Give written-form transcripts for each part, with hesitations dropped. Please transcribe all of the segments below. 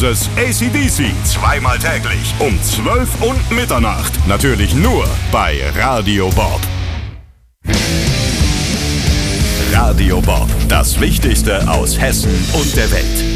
versus AC/DC. Zweimal täglich um 12 und Mitternacht. Natürlich nur bei Radio Bob. Radio Bob, das Wichtigste aus Hessen und der Welt.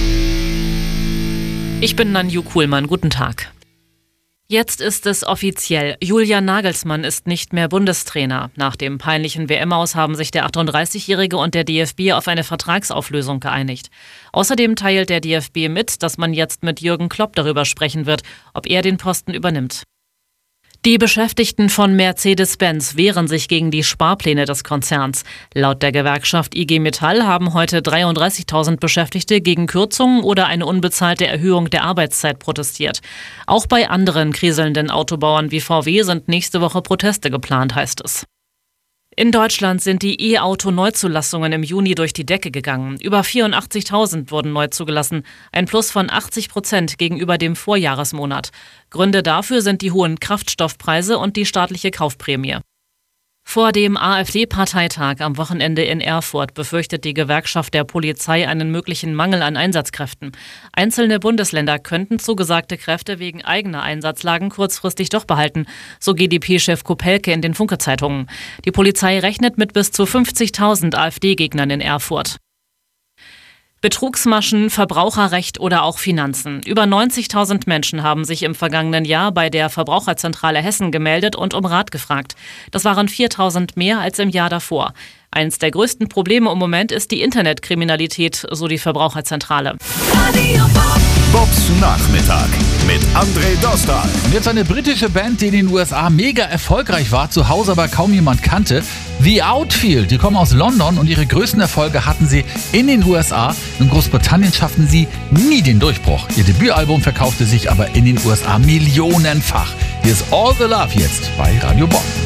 Ich bin Nanju Kuhlmann, guten Tag. Jetzt ist es offiziell. Julian Nagelsmann ist nicht mehr Bundestrainer. Nach dem peinlichen WM-Aus haben sich der 38-Jährige und der DFB auf eine Vertragsauflösung geeinigt. Außerdem teilt der DFB mit, dass man jetzt mit Jürgen Klopp darüber sprechen wird, ob er den Posten übernimmt. Die Beschäftigten von Mercedes-Benz wehren sich gegen die Sparpläne des Konzerns. Laut der Gewerkschaft IG Metall haben heute 33.000 Beschäftigte gegen Kürzungen oder eine unbezahlte Erhöhung der Arbeitszeit protestiert. Auch bei anderen kriselnden Autobauern wie VW sind nächste Woche Proteste geplant, heißt es. In Deutschland sind die E-Auto-Neuzulassungen im Juni durch die Decke gegangen. Über 84.000 wurden neu zugelassen, ein Plus von 80% gegenüber dem Vorjahresmonat. Gründe dafür sind die hohen Kraftstoffpreise und die staatliche Kaufprämie. Vor dem AfD-Parteitag am Wochenende in Erfurt befürchtet die Gewerkschaft der Polizei einen möglichen Mangel an Einsatzkräften. Einzelne Bundesländer könnten zugesagte Kräfte wegen eigener Einsatzlagen kurzfristig doch behalten, so GdP-Chef Kopelke in den Funke-Zeitungen. Die Polizei rechnet mit bis zu 50.000 AfD-Gegnern in Erfurt. Betrugsmaschen, Verbraucherrecht oder auch Finanzen. Über 90.000 Menschen haben sich im vergangenen Jahr bei der Verbraucherzentrale Hessen gemeldet und um Rat gefragt. Das waren 4.000 mehr als im Jahr davor. Eins der größten Probleme im Moment ist die Internetkriminalität, so die Verbraucherzentrale. Bobs Nachmittag mit André Dostal. Und jetzt eine britische Band, die in den USA mega erfolgreich war, zu Hause aber kaum jemand kannte. The Outfield, die kommen aus London und ihre größten Erfolge hatten sie in den USA. In Großbritannien schafften sie nie den Durchbruch. Ihr Debütalbum verkaufte sich aber in den USA millionenfach. Hier ist All the Love jetzt bei Radio Bob.